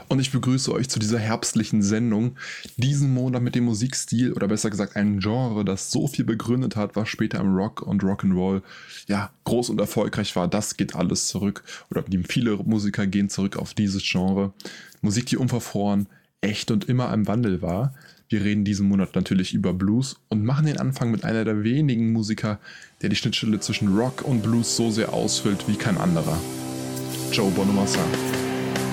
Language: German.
Und ich begrüße euch zu dieser herbstlichen Sendung. Diesen Monat mit dem Musikstil, oder besser gesagt ein Genre, das so viel begründet hat, was später im Rock und Rock'n'Roll ja groß und erfolgreich war. Das geht alles zurück, oder viele Musiker gehen zurück auf dieses Genre. Musik, die unverfroren, echt und immer im Wandel war. Wir reden diesen Monat natürlich über Blues und machen den Anfang mit einer der wenigen Musiker, der die Schnittstelle zwischen Rock und Blues so sehr ausfüllt wie kein anderer. Joe Bonamassa.